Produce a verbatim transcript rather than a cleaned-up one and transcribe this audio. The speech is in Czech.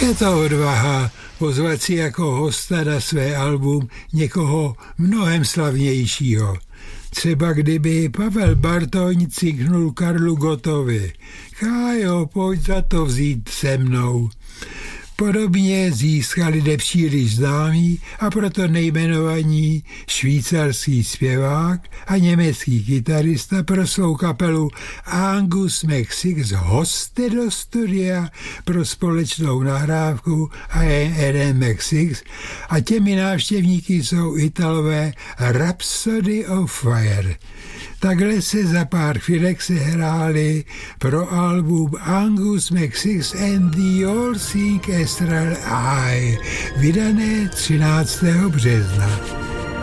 Je to odvaha pozvat si jako hosta na své album někoho mnohem slavnějšího. Třeba kdyby Pavel Bartoň cinknul Karlu Gottovi. Kájo, pojď za to vzít se mnou. Podobně získali nepříliš známý a proto nejmenovaní švýcarský zpěvák a německý kytarista pro svou kapelu Angus McSix hosty do studia pro společnou nahrávku I Am McSix a těmi návštěvníky jsou Italové Rhapsody of Fire. Takhle se za pár chvílek sehráli pro album Angus McSix and the All Seeing Astral Eye, vydané třináctého března.